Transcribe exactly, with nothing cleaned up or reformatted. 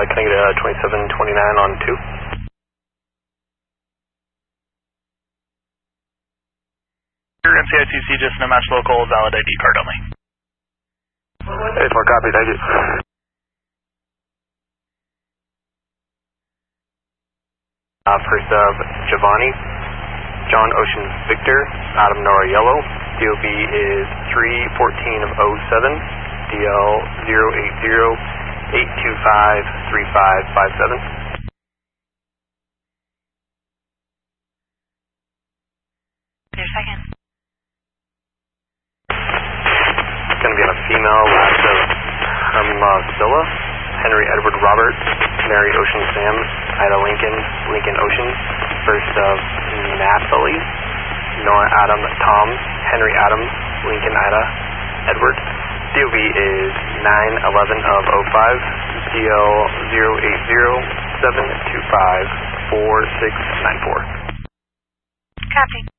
can I get a twenty-seven twenty-nine on two? N C I T C, just no match local, valid I D card only. eight four, copy, thank you. Uh, first of Giovanni, John Ocean Victor, Adam Nora Yellow, D O B is three fourteen of oh seven, D L zero eight zero eight two five three five five seven. Your second. It's going to be on a female, last of Hermosilla, Henry Edward Robert, Mary Ocean Sam, Ida Lincoln, Lincoln Ocean, first of Nathalie, Noah Adam Tom, Henry Adam, Lincoln Ida, Edward. D O B is nine eleven of oh five, D L zero eight zero seven two five four six nine four. Copy.